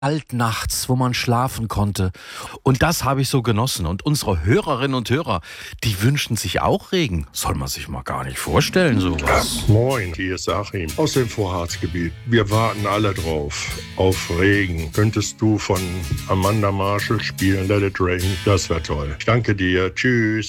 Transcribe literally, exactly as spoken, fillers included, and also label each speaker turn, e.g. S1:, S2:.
S1: kalt nachts, wo man schlafen konnte. Und das habe ich so genossen. Und unsere Hörerinnen und Hörer, die wünschen sich auch Regen. Soll man sich mal gar nicht vorstellen, sowas.
S2: Moin, hier ist Achim aus dem Vorharzgebiet. Wir warten alle drauf. Auf Regen. Könntest du von Amanda Marshall spielen, Let It Rain? Das wäre toll. Ich danke dir. Tschüss.